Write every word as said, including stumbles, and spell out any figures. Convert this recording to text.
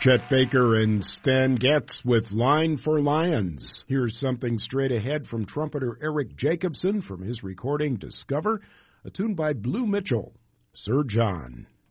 Chet Baker and Stan Getz with Line for Lions. Here's something straight ahead from trumpeter Eric Jacobson from his recording Discover, a tune by Blue Mitchell, Sir John.